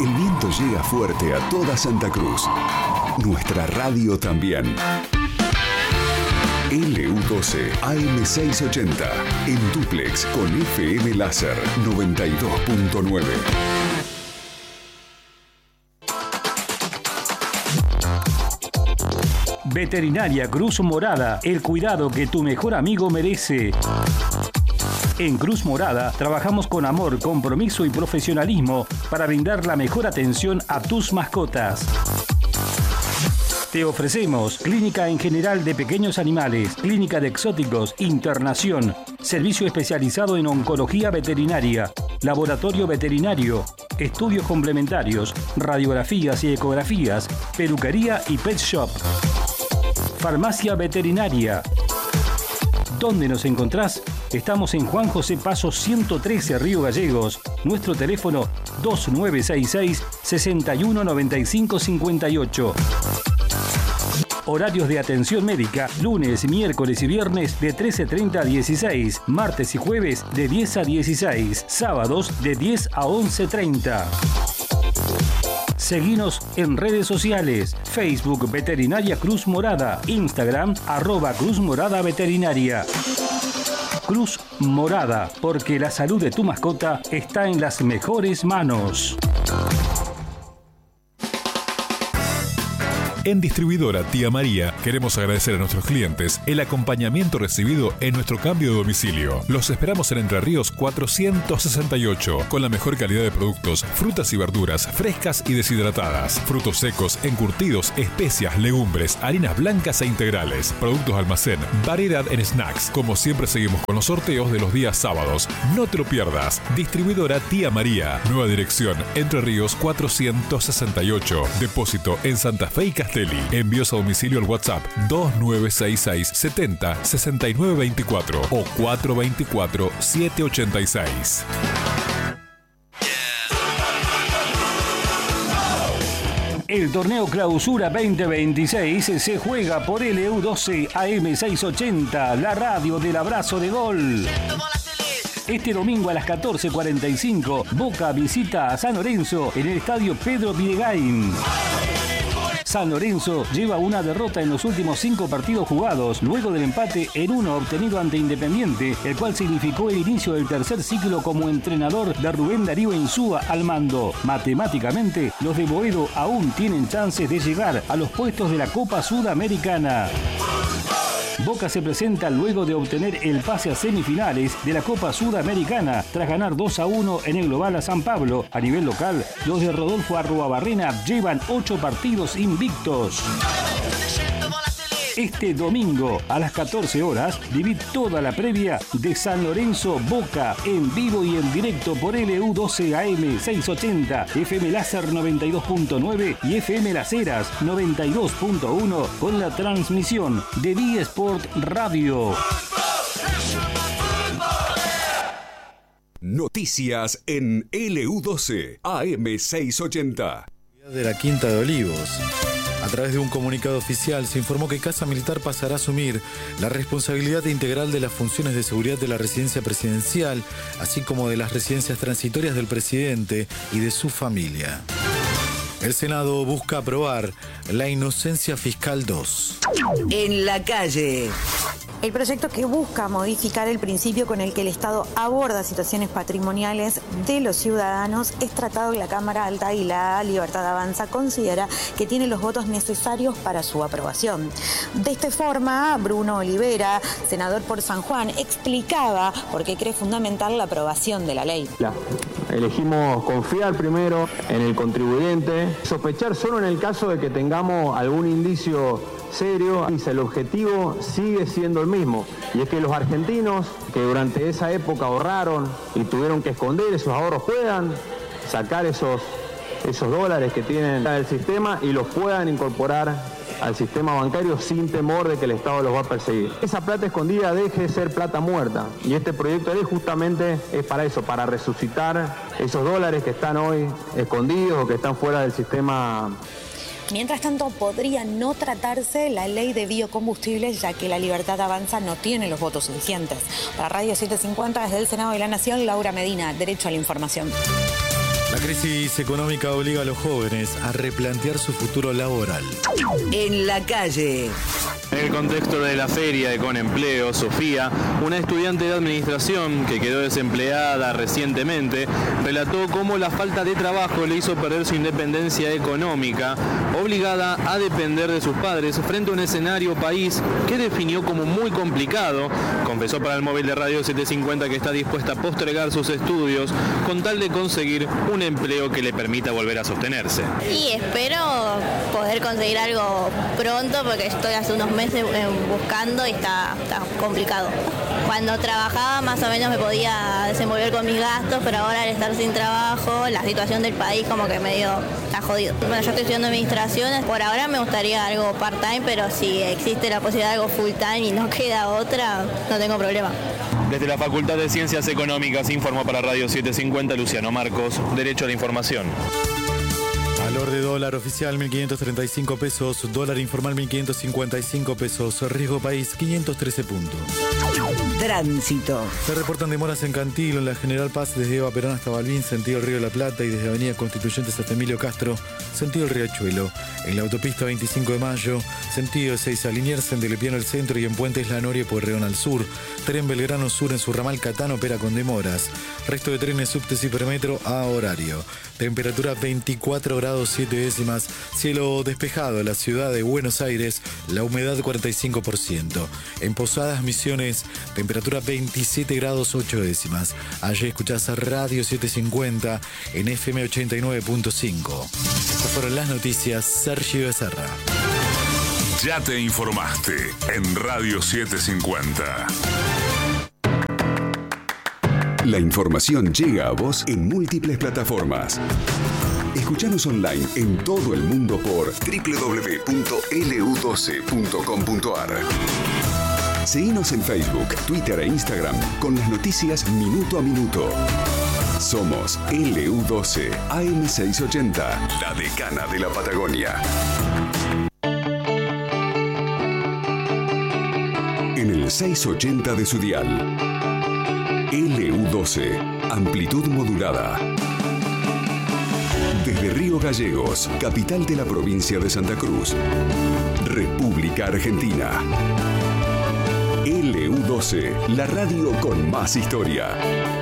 El viento llega fuerte a toda Santa Cruz. Nuestra radio también. LU12 AM680 en dúplex con FM Láser 92.9. Veterinaria Cruz Morada, el cuidado que tu mejor amigo merece. En Cruz Morada trabajamos con amor, compromiso y profesionalismo para brindar la mejor atención a tus mascotas. Te ofrecemos clínica en general de pequeños animales, clínica de exóticos, internación, servicio especializado en oncología veterinaria, laboratorio veterinario, estudios complementarios, radiografías y ecografías, peluquería y pet shop. Farmacia veterinaria. ¿Dónde nos encontrás? Estamos en Juan José Paso 113, Río Gallegos. Nuestro teléfono 2966 619558. Horarios de atención médica, lunes, miércoles y viernes de 13:30 a 16, martes y jueves de 10 a 16, sábados de 10 a 11:30. Seguinos en redes sociales, Facebook Veterinaria Cruz Morada, Instagram @Cruz Morada Veterinaria. Cruz Morada, porque la salud de tu mascota está en las mejores manos. En Distribuidora Tía María queremos agradecer a nuestros clientes el acompañamiento recibido en nuestro cambio de domicilio. Los esperamos en Entre Ríos 468 con la mejor calidad de productos, frutas y verduras frescas y deshidratadas, frutos secos, encurtidos, especias, legumbres, harinas blancas e integrales, productos almacén, variedad en snacks. Como siempre seguimos con los sorteos de los días sábados. No te lo pierdas. Distribuidora Tía María. Nueva dirección Entre Ríos 468. Depósito en Santa Fe y Castelli. Envíos a domicilio al WhatsApp 2966 70 69 24 o 424 786. El torneo Clausura 2026 se juega por LU12 AM680, la radio del abrazo de gol. Este domingo a las 14:45, Boca visita a San Lorenzo en el estadio Pedro Videgain. San Lorenzo lleva una derrota en los últimos 5 partidos jugados, luego del empate en 1 obtenido ante Independiente, el cual significó el inicio del tercer ciclo como entrenador de Rubén Darío Insúa al mando. Matemáticamente, los de Boedo aún tienen chances de llegar a los puestos de la Copa Sudamericana. Boca se presenta luego de obtener el pase a semifinales de la Copa Sudamericana tras ganar 2-1 en el global a San Pablo. A nivel local, los de Rodolfo Arruabarrena llevan 8 partidos invictos. Este domingo a las 14 horas, viví toda la previa de San Lorenzo Boca en vivo y en directo por LU12 AM 680, FM Láser 92.9 y FM Las Heras 92.1 con la transmisión de D-Sport Radio. Noticias en LU12 AM 680. De la Quinta de Olivos. A través de un comunicado oficial se informó que Casa Militar pasará a asumir la responsabilidad integral de las funciones de seguridad de la residencia presidencial, así como de las residencias transitorias del presidente y de su familia. El Senado busca aprobar la inocencia fiscal 2. En la calle. El proyecto que busca modificar el principio con el que el Estado aborda situaciones patrimoniales de los ciudadanos es tratado en la Cámara Alta y la Libertad Avanza considera que tiene los votos necesarios para su aprobación. De esta forma, Bruno Olivera, senador por San Juan, explicaba por qué cree fundamental la aprobación de la ley. Elegimos confiar primero en el contribuyente, sospechar solo en el caso de que tengamos algún indicio serio, y el objetivo sigue siendo el mismo, y es que los argentinos que durante esa época ahorraron y tuvieron que esconder esos ahorros puedan sacar esos dólares que tienen del sistema y los puedan incorporar al sistema bancario sin temor de que el Estado los va a perseguir. Esa plata escondida deje de ser plata muerta, y este proyecto de ley justamente es para eso, para resucitar esos dólares que están hoy escondidos o que están fuera del sistema. Mientras tanto, podría no tratarse la ley de biocombustibles, ya que la Libertad Avanza no tiene los votos suficientes. Para Radio 750, desde el Senado de la Nación, Laura Medina, Derecho a la Información. La crisis económica obliga a los jóvenes a replantear su futuro laboral. En la calle. En el contexto de la feria de Conempleo, Sofía, una estudiante de administración que quedó desempleada recientemente, relató cómo la falta de trabajo le hizo perder su independencia económica, obligada a depender de sus padres frente a un escenario país que definió como muy complicado. Confesó para el móvil de Radio 750 que está dispuesta a postergar sus estudios con tal de conseguir un empleo que le permita volver a sostenerse. Y espero poder conseguir algo pronto porque estoy hace unos meses buscando y está complicado. Cuando trabajaba más o menos me podía desenvolver con mis gastos, pero ahora al estar sin trabajo, la situación del país como que medio está jodido. Bueno, yo estoy estudiando administraciones, por ahora me gustaría algo part-time, pero si existe la posibilidad de algo full-time y no queda otra, no tengo problema. Desde la Facultad de Ciencias Económicas informó para Radio 750 Luciano Marcos, Derecho a la Información. Valor de dólar oficial 1.535 pesos, dólar informal 1.555 pesos, riesgo país 513 puntos. Tránsito. Se reportan demoras en Cantilo, en la General Paz desde Eva Perón hasta Balbín, sentido el Río de la Plata, y desde Avenida Constituyentes hasta Emilio Castro, sentido el Riachuelo. En la autopista 25 de Mayo, sentido de Seiza Liniers, en Telepiano al centro y en Puentes La Noria y Pueyrredón al sur. Tren Belgrano Sur en su ramal Catán opera con demoras. Resto de trenes subtes y permetro a horario. Temperatura 24 grados 7 décimas. Cielo despejado en la ciudad de Buenos Aires. La humedad 45%. En Posadas Misiones, temperatura 27 grados 8 décimas. Allí escuchás a Radio 750 en FM 89.5. Estas fueron las noticias. Sergio Becerra. Ya te informaste en Radio 750. La información llega a vos en múltiples plataformas. Escuchanos online en todo el mundo por www.lu12.com.ar. Seguinos en Facebook, Twitter e Instagram con las noticias minuto a minuto. Somos LU12 AM680, la decana de la Patagonia. En el 680 de su dial. LU12, amplitud modulada. Desde Río Gallegos, capital de la provincia de Santa Cruz, República Argentina. LU12, la radio con más historia.